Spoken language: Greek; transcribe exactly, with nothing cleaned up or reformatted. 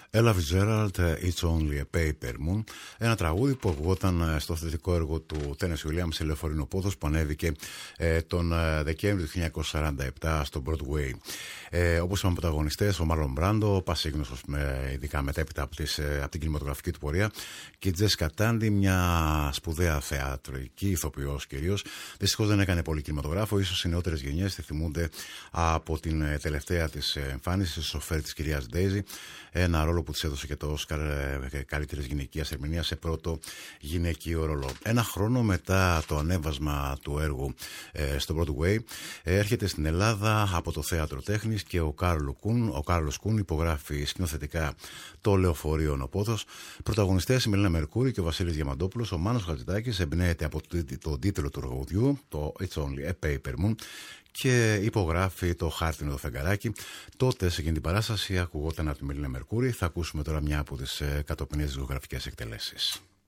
Ella Fitzgerald, It's Only a Paper Moon, ένα τραγούδι που ακουγόταν στο θετικό έργο του Tennessee Williams, η Λεωφορείο Πόθος, που ανέβηκε ε, τον Δεκέμβριο του χίλια εννιακόσια σαράντα επτά στο Broadway. Ε, όπως είπαμε, πρωταγωνιστές ο Μάρλον Μπράντο, πασίγνωστος με, ειδικά μετέπειτα από, τις, από την κινηματογραφική του πορεία, και η Τζέσικα Τάντι, μια σπουδαία θεατρική ηθοποιός κυρίως. Δυστυχώς δεν έκανε πολύ κινηματογράφο, ίσως οι νεότερες γενιές τη θυμούνται από την τελευταία της εμφάνιση, σοφέρ της κυρίας Ντέιζι, ένα ρόλο που της έδωσε και το Όσκαρ καλύτερης γυναικείας ερμηνείας σε πρώτο γυναικείο ρόλο. Ένα χρόνο μετά το ανέβασμα του έργου ε, στο Broadway, ε, έρχεται στην Ελλάδα από το Θέατρο Τέχνης και ο Κάρολος Κούν, ο Κάρολος Κούν υπογράφει σκηνοθετικά το Λεωφορείο Νοπόθος. Πρωταγωνιστές η Μελίνα Μερκούρη και ο Βασίλης Διαμαντόπουλος. Ο Μάνος Χατζηδάκης εμπνέεται από τον τίτλο του τραγουδιού, το It's Only a Paper Moon, και υπογράφει το χάρτινο το φεγγαράκι. Τότε σε εκείνη την παράσταση ακουγόταν από τη Μελίνα Μερκούρη. Θα ακούσουμε τώρα μια από τις κατοπινές δισκογραφικές εκτελέσεις.